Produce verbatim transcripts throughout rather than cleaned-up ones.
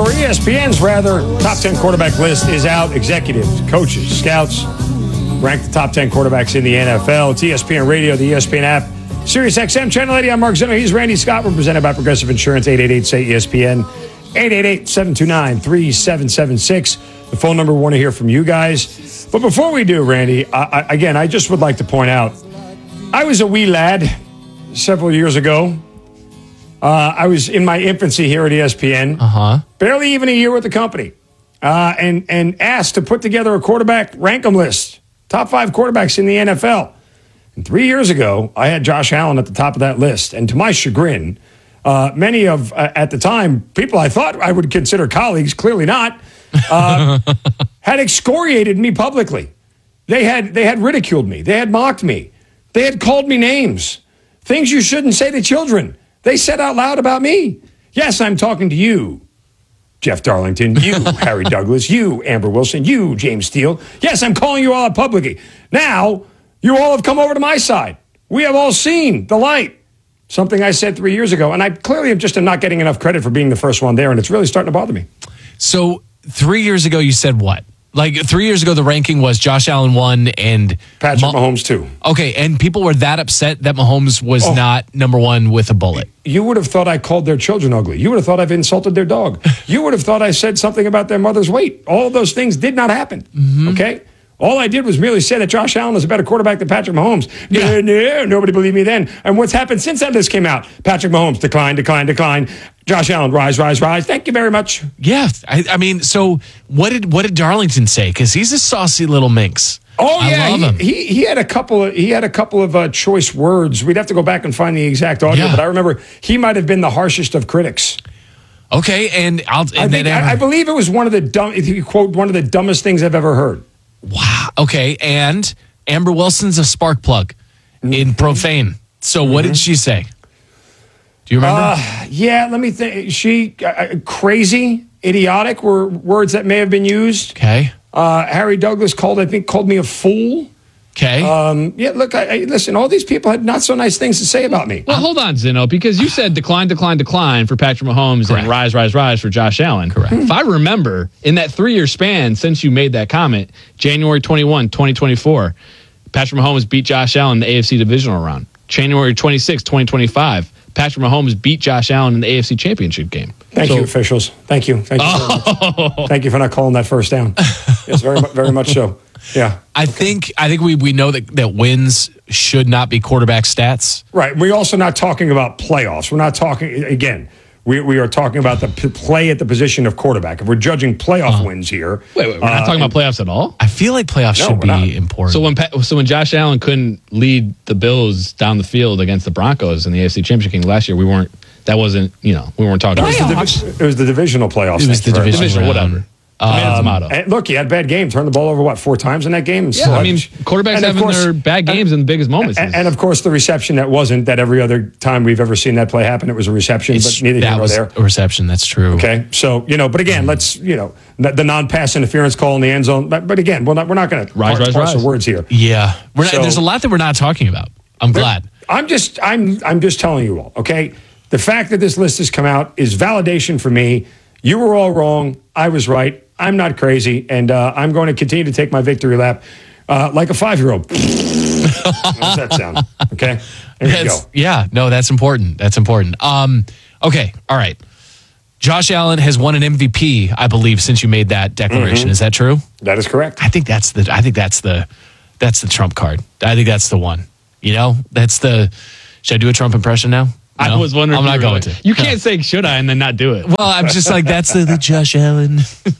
or E S P N's rather, top ten quarterback list is out. Executives, coaches, scouts rank the top ten quarterbacks in the N F L. It's E S P N Radio, the E S P N app, Sirius X M, Channel eighty. I'm Mark Zinno. He's Randy Scott. We're presented by Progressive Insurance. eight eight eight, S A Y, E S P N. eight eight eight, seven two nine, three seven seven six. The phone number we want to hear from you guys. But before we do, Randy, I, I, again, I just would like to point out, I was a wee lad several years ago. Uh, I was in my infancy here at E S P N. Uh-huh. Barely even a year with the company. Uh, and, and asked to put together a quarterback rank-em list. Top five quarterbacks in the N F L. And three years ago, I had Josh Allen at the top of that list. And to my chagrin, uh, many of, uh, at the time, people I thought I would consider colleagues, clearly not, uh, had excoriated me publicly. They had, they had ridiculed me. They had mocked me. They had called me names. Things you shouldn't say to children. They said out loud about me. Yes, I'm talking to you, Jeff Darlington, you, Harry Douglas, you, Amber Wilson, you, James Steele. Yes, I'm calling you all out publicly. Now, you all have come over to my side. We have all seen the light. Something I said three years ago, and I clearly am just am not getting enough credit for being the first one there, and it's really starting to bother me. So three years ago, you said what? Like three years ago, the ranking was Josh Allen one and Patrick Ma- Mahomes two. Okay, and people were that upset that Mahomes was oh. not number one with a bullet. You would have thought I called their children ugly. You would have thought I've insulted their dog. You would have thought I said something about their mother's weight. All of those things did not happen. Mm-hmm. Okay? All I did was merely say that Josh Allen is a better quarterback than Patrick Mahomes. Yeah. No, no, nobody believed me then. And what's happened since that list came out? Patrick Mahomes, decline, decline, decline. Josh Allen, rise, rise, rise. Thank you very much. Yeah, I, I mean, so what did what did Darlington say? Because he's a saucy little minx. Oh yeah, I love he, him. He he had a couple of he had a couple of uh, choice words. We'd have to go back and find the exact audio, yeah. but I remember he might have been the harshest of critics. Okay, and I'll. And I, think, then I, I believe it was one of the dumb. He quote one of the dumbest things I've ever heard. Wow. Okay, and Amber Wilson's a spark plug mm-hmm. in profane. So what mm-hmm. did she say? Do you remember? Uh, yeah, let me think. She uh, crazy, idiotic were words that may have been used. Okay. Uh, Harry Douglas called, I think, called me a fool. Okay. Um, yeah, look, I, I, listen, all these people had not so nice things to say about me. Well, hold on, Zinno, because you said decline, decline, decline for Patrick Mahomes Correct. and rise, rise, rise for Josh Allen. Correct. If I remember, in that three-year span since you made that comment, January twenty-first, twenty twenty-four, Patrick Mahomes beat Josh Allen in the A F C divisional round. January twenty-sixth, twenty twenty-five, Patrick Mahomes beat Josh Allen in the A F C championship game. Thank so, you, officials. Thank you. Thank you oh. very much. Thank you for not calling that first down. Yes, very, very much so. Yeah, I okay. think I think we, we know that, that wins should not be quarterback stats. Right. We're also not talking about playoffs. We're not talking again. We we are talking about the p- play at the position of quarterback. If we're judging playoff uh, wins here, wait, wait, we're not uh, talking about playoffs at all. I feel like playoffs no, should be not. important. So when so when Josh Allen couldn't lead the Bills down the field against the Broncos in the A F C Championship game last year, we weren't. That wasn't you know we weren't talking. It was, about the, divi- it was the divisional playoffs. It was the divisional, whatever. Um, and look, he had a bad game. Turned the ball over, what, four times in that game? And yeah, sludge. I mean, quarterbacks and having course, their bad games and, in the biggest moments. And, and, of course, the reception that wasn't that every other time we've ever seen that play happen, it was a reception, it's, but neither here nor there. A reception, that's true. Okay, so, you know, but again, mm. let's, you know, the, the non-pass interference call in the end zone. But, but again, we're not, we're not going to rise, rise, parse rise. the words here. Yeah, we're not, so, there's a lot that we're not talking about. I'm glad. I'm just, I'm, I'm just telling you all, okay? The fact that this list has come out is validation for me. You were all wrong. I was right. I'm not crazy, and uh, I'm going to continue to take my victory lap uh, like a five-year-old. How does that sound? Okay, there you go. Yeah, no, that's important. That's important. Um, okay, all right. Josh Allen has won an M V P, I believe, since you made that declaration. Mm-hmm. Is that true? That is correct. I think that's the. I think that's the. That's the Trump card. I think that's the one. You know, that's the. Should I do a Trump impression now? No? I was wondering. I'm not going like, to. You can't say should I and then not do it. Well, I'm just like that's the, the Josh Allen.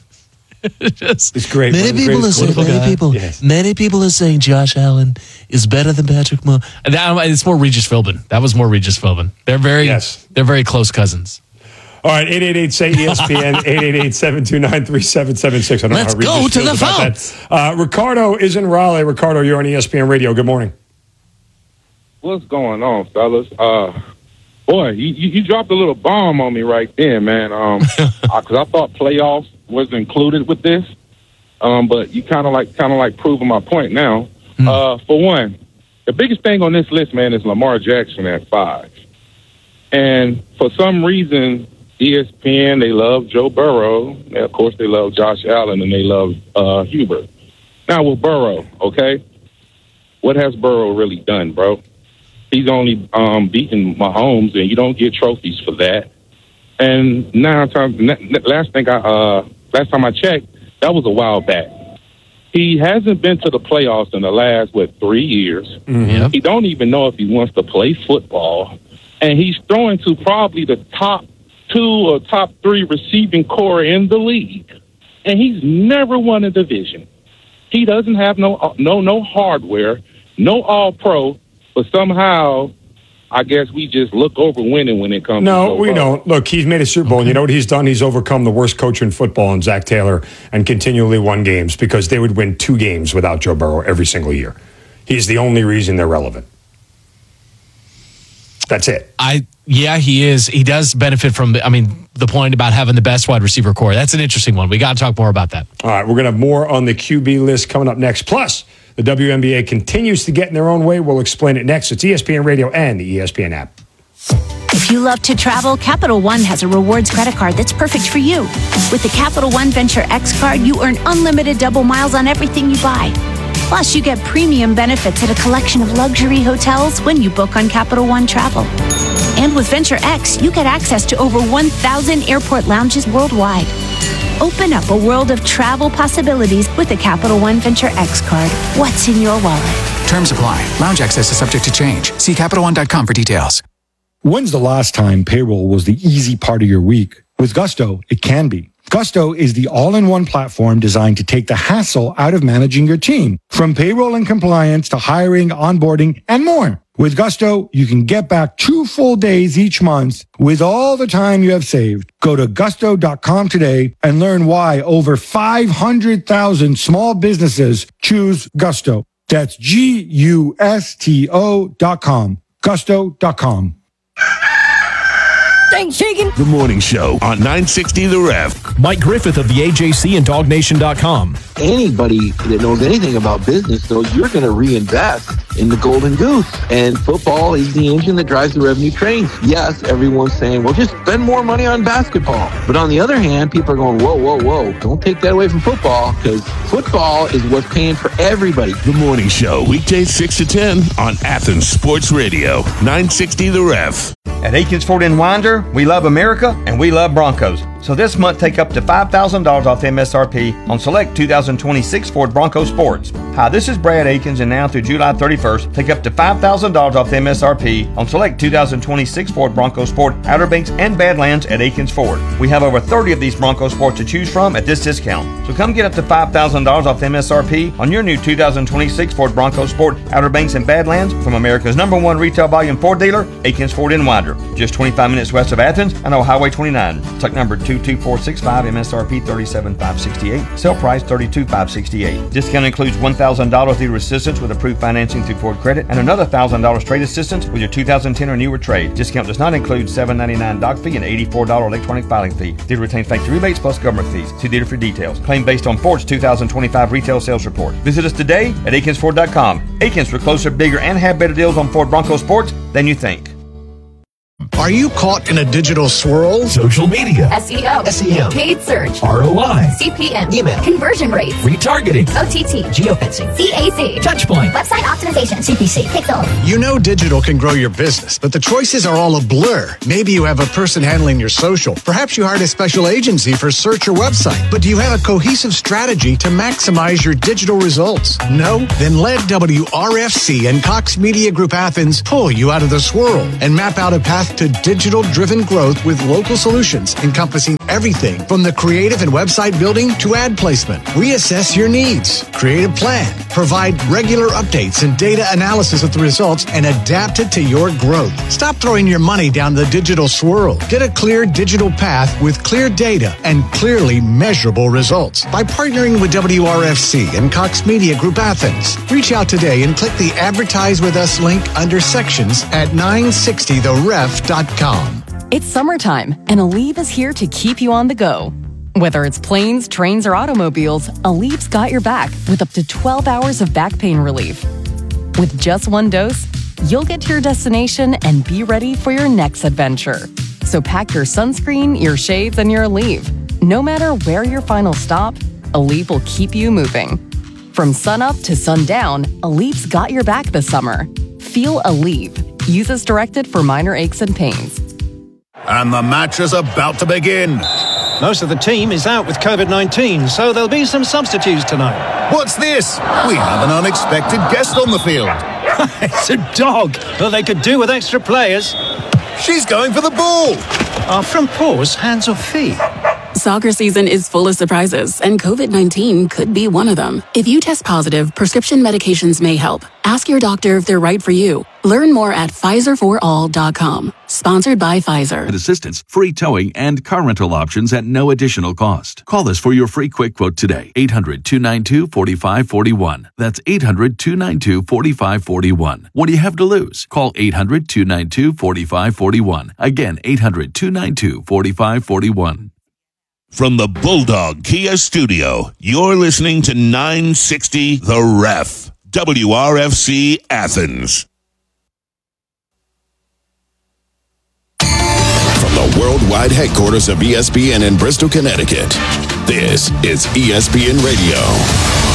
Just, it's great. Many people are saying. Many people. Yes. Many people are saying Josh Allen is better than Patrick Mahomes. It's more Regis Philbin. That was more Regis Philbin. They're very. Yes. They're very close cousins. All right, eight eight eight say E S P N, eight eight eight, seven two nine, three seven seven six. I don't Let's know how go Regis to the phone. Uh, Ricardo is in Raleigh. Ricardo, you're on E S P N Radio. Good morning. What's going on, fellas? Uh, boy, you, you dropped a little bomb on me right there, man. Um, because I thought playoffs was included with this. Um, but you kind of like, kind of like proving my point now. Mm. Uh, for one, the biggest thing on this list, man, is Lamar Jackson at five. And for some reason, E S P N, they love Joe Burrow. And of course, they love Josh Allen, and they love uh, Hubert. Now, with Burrow, okay, what has Burrow really done, bro? He's only um, beaten Mahomes, and you don't get trophies for that. And now, last thing I uh, last time I checked, that was a while back. He hasn't been to the playoffs in the last, what, three years. Mm-hmm. He don't even know if he wants to play football. And he's throwing to probably the top two or top three receiving core in the league. And he's never won a division. He doesn't have no no no hardware, no all-pro, but somehow I guess we just look over winning when it comes no, to No, we don't. Look, he's made a Super Bowl, and you know what he's done? He's overcome the worst coach in football in Zach Taylor and continually won games because they would win two games without Joe Burrow every single year. He's the only reason they're relevant. That's it. I yeah, he is. He does benefit from, I mean, the point about having the best wide receiver core. That's an interesting one. We got to talk more about that. All right, we're going to have more on the Q B list coming up next. Plus, the W N B A continues to get in their own way. We'll explain it next. It's E S P N Radio and the E S P N app. If you love to travel, Capital One has a rewards credit card that's perfect for you. With the Capital One Venture X card, you earn unlimited double miles on everything you buy. Plus, you get premium benefits at a collection of luxury hotels when you book on Capital One Travel. And with Venture X, you get access to over one thousand airport lounges worldwide. Open up a world of travel possibilities with the Capital One Venture X card. What's in your wallet? Terms apply. Lounge access is subject to change. See Capital One dot com for details. When's the last time payroll was the easy part of your week? With Gusto, it can be. Gusto is the all-in-one platform designed to take the hassle out of managing your team, from payroll and compliance to hiring, onboarding, and more. With Gusto, you can get back two full days each month with all the time you have saved. Go to gusto dot com today and learn why over five hundred thousand small businesses choose Gusto. That's G U S T O dot com. gusto dot com. Thanks, Shakin. The Morning Show on nine sixty The Ref. Mike Griffith of the A J C and dog nation dot com. Anybody that knows anything about business knows you're going to reinvest in the golden goose. And football is the engine that drives the revenue train. Yes, everyone's saying, well, just spend more money on basketball. But on the other hand, people are going, whoa, whoa, whoa. Don't take that away from football, because football is what's paying for everybody. The Morning Show, weekdays six to ten on Athens Sports Radio, nine sixty The Ref. At Akins Ford in Winder, we love America and we love Broncos. So this month, take up to five thousand dollars off M S R P on select two thousand twenty-six Ford Bronco Sports. Hi, this is Brad Akins, and now through July thirty-first, take up to five thousand dollars off M S R P on select two thousand twenty-six Ford Bronco Sport, Outer Banks, and Badlands at Akins Ford. We have over thirty of these Bronco Sports to choose from at this discount. So come get up to five thousand dollars off M S R P on your new two thousand twenty-six Ford Bronco Sport, Outer Banks, and Badlands from America's number one retail volume Ford dealer, Akins Ford in Winder. Just twenty-five minutes west of Athens and on Highway twenty-nine. Tuck number two two four six five, M S R P thirty-seven thousand five hundred sixty-eight, sale price thirty-two thousand five hundred sixty-eight. Discount includes one thousand dollars dealer assistance with approved financing through Ford Credit and another one thousand dollars trade assistance with your two thousand ten or newer trade. Discount does not include seven ninety-nine doc fee and eighty-four dollars electronic filing fee. Dealer retains factory rebates plus government fees. See dealer for details. Claim based on Ford's two thousand twenty-five retail sales report. Visit us today at akins ford dot com. Akins, we're closer, bigger, and have better deals on Ford Bronco Sports than you think. Are you caught in a digital swirl? Social media, S E O, S E M, paid search, R O I, C P M, email, conversion rates, retargeting, O T T, geofencing, C A C, touchpoint, website optimization, C P C, Pixel. You know digital can grow your business, but the choices are all a blur. Maybe you have a person handling your social. Perhaps you hired a special agency for search or website. But do you have a cohesive strategy to maximize your digital results? No? Then let W R F C and Cox Media Group Athens pull you out of the swirl and map out a path to digital-driven growth with local solutions encompassing everything from the creative and website building to ad placement. Reassess your needs, create a plan, provide regular updates and data analysis of the results, and adapt it to your growth. Stop throwing your money down the digital swirl. Get a clear digital path with clear data and clearly measurable results by partnering with W R F C and Cox Media Group Athens. Reach out today and click the Advertise With Us link under sections at nine sixty the ref dot com. It's summertime, and Aleve is here to keep you on the go. Whether it's planes, trains, or automobiles, Aleve's got your back with up to twelve hours of back pain relief. With just one dose, you'll get to your destination and be ready for your next adventure. So pack your sunscreen, your shades, and your Aleve. No matter where your final stop, Aleve will keep you moving. From sunup to sundown, Aleve's got your back this summer. Feel Aleve. Use as directed for minor aches and pains. And the match is about to begin. Most of the team is out with covid nineteen, so there'll be some substitutes tonight. What's this? We have an unexpected guest on the field. It's a dog. Well, they could do with extra players. She's going for the ball. Are front paws hands or feet? Soccer season is full of surprises, and covid nineteen could be one of them. If you test positive, prescription medications may help. Ask your doctor if they're right for you. Learn more at Pfizer for all dot com. Sponsored by Pfizer. Assistance, free towing, and car rental options at no additional cost. Call us for your free quick quote today. eight hundred, two nine two, four five four one. That's eight hundred, two nine two, four five four one. What do you have to lose? Call eight hundred, two nine two, four five four one. Again, eight hundred, two nine two, four five four one. From the Bulldog Kia Studio, you're listening to nine sixty The Ref, W R F C Athens. From the worldwide headquarters of E S P N in Bristol, Connecticut, this is E S P N Radio.